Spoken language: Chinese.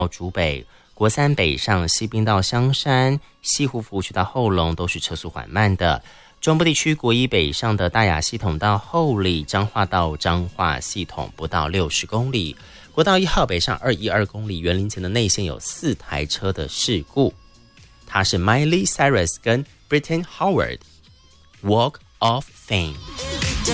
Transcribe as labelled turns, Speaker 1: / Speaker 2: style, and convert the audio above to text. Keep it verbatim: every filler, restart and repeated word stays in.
Speaker 1: 竹北，国三北上西滨到香山，西湖服务区到后龙都是车速缓慢的。中部地区国一北上的大雅系统到后里，彰化到彰化系统不到六十公里。国道一号北上二十一公里，园林前的内线有四台车的事故。它是 Miley Cyrus 跟 Britton Howard Walk of Fame。